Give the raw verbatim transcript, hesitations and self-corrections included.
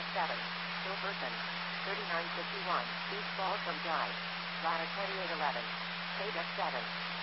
F seven. Hilferson. thirty-nine fifty-one. East ball from drive. Ladder twenty-eight eleven. Page F seven.